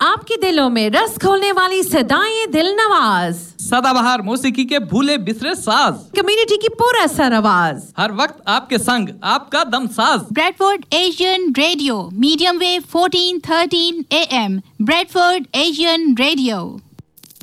आपके दिलों में रस खोलने वाली सदाएं दिल नवाज, सदाबहार मौसीकी के भूले बिसरे साज, कम्युनिटी की पूरा सर आवाज, हर वक्त आपके संग आपका दम साज। Bradford Asian radio, medium wave 1413 AM, Bradford Asian radio.